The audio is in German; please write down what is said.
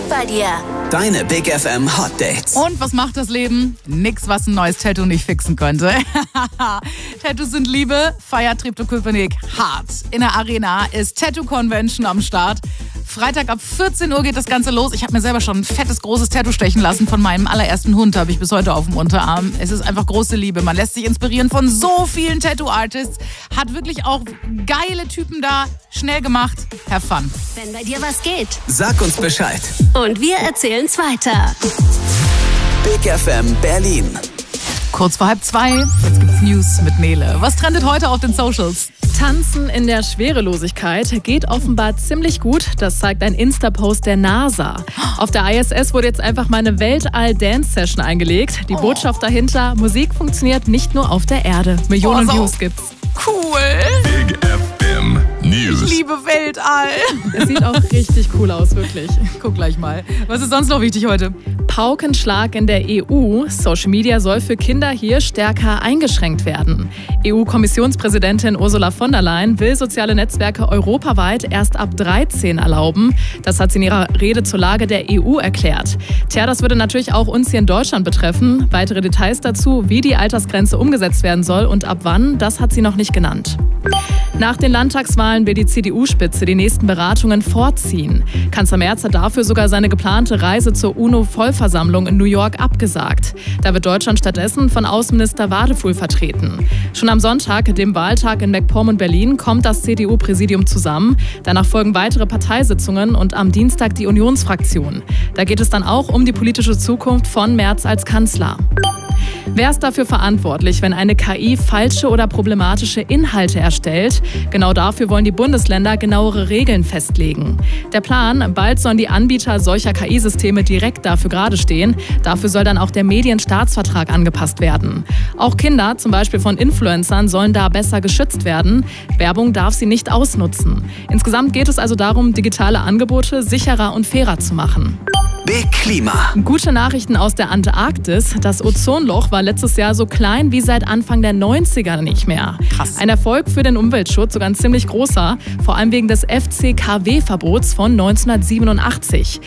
bei dir. Deine Big FM Hot Dates. Und was macht das Leben? Nix, was ein neues Tattoo nicht fixen könnte. Tattoos sind Liebe, feiert Treptow-Köpenick hart. In der Arena ist Tattoo Convention am Start. Freitag ab 14 Uhr geht das Ganze los. Ich habe mir selber schon ein fettes, großes Tattoo stechen lassen von meinem allerersten Hund, habe ich bis heute auf dem Unterarm. Es ist einfach große Liebe. Man lässt sich inspirieren von so vielen Tattoo-Artists. Hat wirklich auch geile Typen da. Schnell gemacht. Have fun. Wenn bei dir was geht. Sag uns Bescheid. Und wir erzählen's weiter. Big FM Berlin. Kurz vor 1:30. Jetzt gibt's News mit Nele. Was trendet heute auf den Socials? Tanzen in der Schwerelosigkeit geht offenbar ziemlich gut. Das zeigt ein Insta-Post der NASA. Auf der ISS wurde jetzt einfach mal eine Weltall-Dance-Session eingelegt. Die Botschaft dahinter: Musik funktioniert nicht nur auf der Erde. Millionen Views gibt's. Cool. Big FM News. Ich liebe Weltall. Es sieht auch richtig cool aus, wirklich. Guck gleich mal. Was ist sonst noch wichtig heute? Paukenschlag in der EU. Social Media soll für Kinder hier stärker eingeschränkt werden. EU-Kommissionspräsidentin Ursula von der Leyen will soziale Netzwerke europaweit erst ab 13 erlauben. Das hat sie in ihrer Rede zur Lage der EU erklärt. Tja, das würde natürlich auch uns hier in Deutschland betreffen. Weitere Details dazu, wie die Altersgrenze umgesetzt werden soll und ab wann, das hat sie noch nicht genannt. Nach den Landtagswahlen will die CDU-Spitze die nächsten Beratungen vorziehen. Kanzler Merz hat dafür sogar seine geplante Reise zur UNO-Vollversammlung in New York abgesagt. Da wird Deutschland stattdessen von Außenminister Wadefuhl vertreten. Schon am Sonntag, dem Wahltag in MacPom und Berlin, kommt das CDU-Präsidium zusammen. Danach folgen weitere Parteisitzungen und am Dienstag die Unionsfraktion. Da geht es dann auch um die politische Zukunft von Merz als Kanzler. Wer ist dafür verantwortlich, wenn eine KI falsche oder problematische Inhalte erstellt? Genau dafür wollen die Bundesländer genauere Regeln festlegen. Der Plan: bald sollen die Anbieter solcher KI-Systeme direkt dafür gerade stehen. Dafür soll dann auch der Medienstaatsvertrag angepasst werden. Auch Kinder, zum Beispiel von Influencern, sollen da besser geschützt werden. Werbung darf sie nicht ausnutzen. Insgesamt geht es also darum, digitale Angebote sicherer und fairer zu machen. Big Klima. Gute Nachrichten aus der Antarktis. Das Ozonloch war letztes Jahr so klein wie seit Anfang der 90er nicht mehr. Krass. Ein Erfolg für den Umweltschutz, sogar ein ziemlich großer. Vor allem wegen des FCKW-Verbots von 1987.